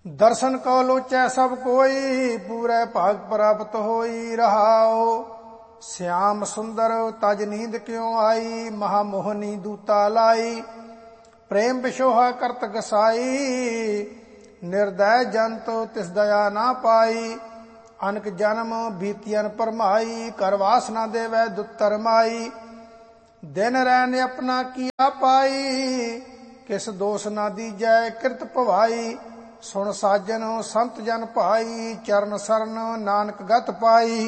दर्शन को लोचै सब कोई, पूरे भाग प्राप्त होई रहाओ। श्याम सुंदर तज नींद क्यों आई, महामोहनी दूता लाई। प्रेम बिशोहा करत गसाई, निर्दय जंत तिस दया ना पाई। अनक जन्म बीतियन परमाई, कर वासना देवै दुत्तर माई। दिन रैन अपना किया पाई, किस दोष ना दीजै कृत भवाई। सुन साजन संत जन भाई, चरण सरन नानक गत पाई।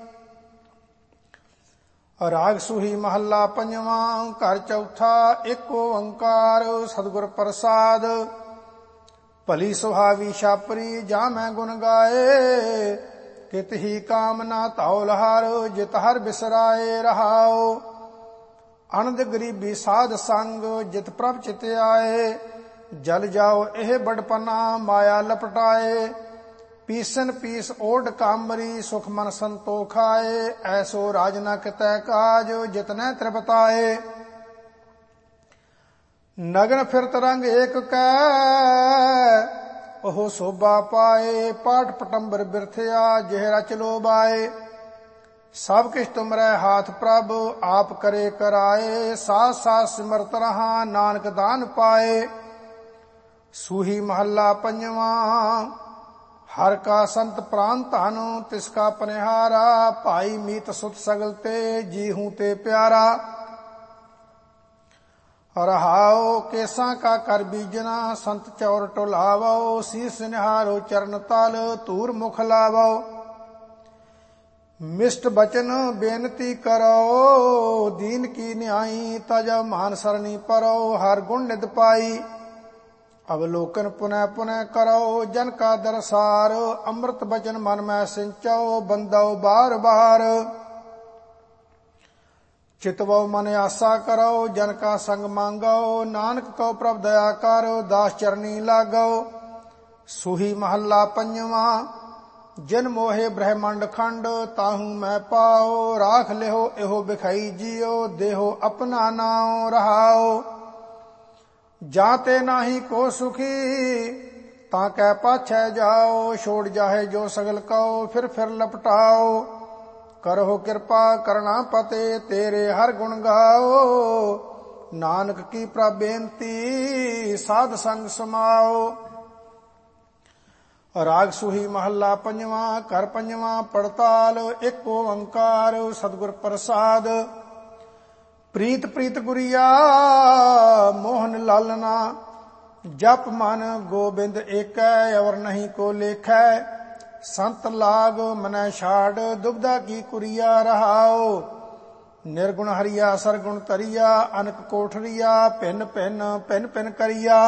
राग सूही महला पंजवा, घर चौथा, एक ओंकार सतगुर प्रसाद। भली सुहावी छापरी जा मैं गुण गाए, कित ही कामना धौल हर, जित हर बिसराए रहाओ। अनंद गरीबी साध संग, जित प्रभ चित आए। जल जाओ एह बड़पना, माया लपटाए। पीसन पीस ओढ़ कामरी, सुख मन संतोख आए। ऐसो राज न कितै काज, जितने त्रिपताए। नगन फिरत रंग एक कै, ओह शोभा पाए। पाठ पटंबर बिरथया, जेह रच लोबाए। सब किछ तुमरै हाथ प्रभ, आप करे कराए। साथ साथ सिमरत रहा, नानक दान पाए। सूही महला पंजवा, हर का संत प्राण धन, तिसका पनिहारा। भाई मीत सुत सगल ते, जी हूं ते प्यारा। रहाओ केसा का कर बीजना, संत चौर टुलावो। शीस निहारो चरण तल, तूर मुख लावो। मिष्ट बचन बेनती करो, दीन की न्यायी। तज मान सरनी परो, हर गुण निद पाई। अवलोकन पुनः पुनः करो, जन का दरसार। अमृत बचन मन में सिंचो, बंदो बार बार। चितवो मन आशा करो, जन का संग मांगो। नानक को प्रभ दया करो, दास चरनी लागो। सूही महला पंजवा, जिन मोहे ब्रह्मंड खंड, ताहू मैं पाओ। राख लेहो एहो बिखाई जियो, देहो अपना नाओ रहाओ। जाते नाही को सुखी, ताकै पाछै जाओ। छोड़ जाहे जो सगल कहो, फिर लपटाओ। करहो कृपा करना पते, तेरे हर गुण गाओ। नानक की प्रबेनती, साध संग समाओ। राग सूही महला पंजवा, कर पंजवा पड़ताल। एक ओंकार सतगुर प्रसाद। प्रीत प्रीत गुरिया, मोहन लालना। जप मन गोबिंद एकै, और नहीं को लेखै। संत लाग मनै छाड़, दुबदा की कुरिया रहाओ। निर्गुण हरिया सरगुण तरिया, अनक कोठरिया। भिन्न भिन्न भिन्न भिन्न करिया।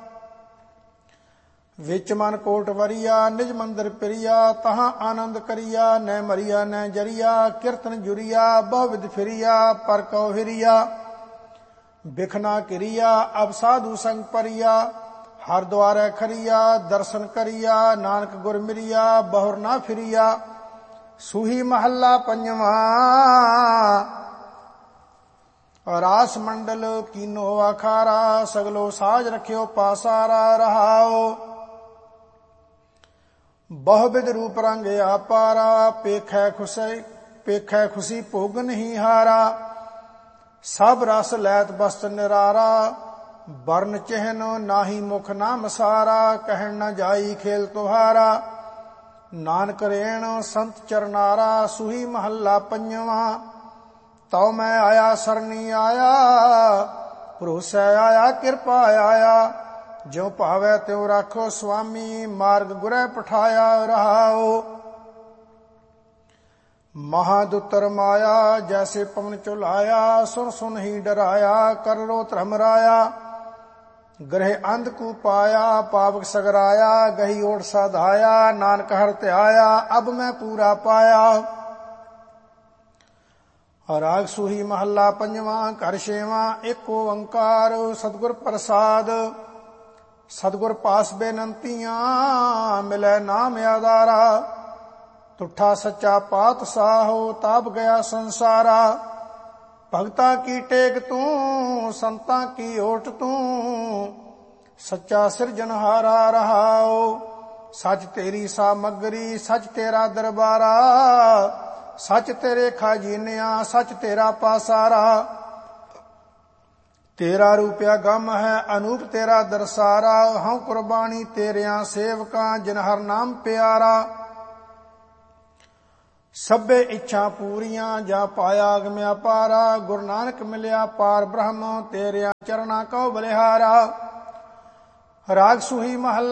विच मन कोट वरिया, निज मंदिर प्रिया। तहां आनंद करिया, न मरिया न जरिया। कीर्तन जुरिया, बहुविध फिरिया। पर कौ हिरिया, बिखना किरिया। अब साधु संग परिया, हर द्वारे खरिया। दर्शन करिया, नानक गुर मिरिया। बहुर ना फिरिया। सूही महला पंजवा, रास मंडल कीनो अखारा। सगलो साज रखियो पासारा रहाओ। बहुविध रूप रंग आपारा। पेखै खुशी भोग नहीं हारा। सब रस लैत बस्त निरारा। वर्ण चिन्ह नाही मुख नाम सारा। कहन न जाई खेल तुहारा। नानक रेण संत चरनारा। सूही महला पंजवा, तौ मैं आया सरनी आया। भरोसै आया कृपा आया। ज्यों भावै त्यों राखो स्वामी। मार्ग गुरै पठाया रहाओ। महादुतर माया, जैसे पवन चुलाया। सुन सुन ही डराया, कर रो धर्मराया। ग्रह अंध को पाया, पावक सगराया। गही ओट साधाया, नानक हर त्याया। अब मैं पूरा पाया। राग सूही महला पंजवा, घर छेवां। एक ओंकार सतगुर प्रसाद। सतगुर पास बेनंतियां, मिलै नाम आधारा। तुठा सच्चा पातशाहो, ताप गया संसारा। भगता की टेक तू, संतां की ओट तू। सच्चा सिरजनहारा रहाओ। ਸੱਚ ਤੇਰੀ ਸਾਮਗਰੀ ਸੱਚ ਤੇਰਾ ਦਰਬਾਰਾ, ਸੱਚ ਤੇਰੇ ਖਜ਼ਾਨਿਆਂ ਸੱਚ ਤੇਰਾ ਪਾਸਾਰਾ। ਤੇਰਾ ਰੂਪਿਆ ਗਮ ਹੈ ਅਨੂਪ ਤੇਰਾ ਦਰਸਾਰਾ, ਹਉ ਕੁਰਬਾਨੀ ਤੇਰਿਆਂ ਸੇਵਕਾਂ ਜਿਨ ਹਰ ਨਾਮ ਪਿਆਰਾ। ਸਭੇ ਇੱਛਾ ਪੂਰੀਆਂ ਜਾਂ ਪਾਇਆ ਅਗਮਿਆ ਪਾਰਾ, ਗੁਰੂ ਨਾਨਕ ਮਿਲਿਆ ਪਾਰ ਬ੍ਰਹਮ ਤੇਰਿਆਂ ਚਰਨਾਂ ਕਉ ਬਲਿਹਾਰਾ। ਰਾਗ ਸੂਹੀ ਮਹੱਲਾ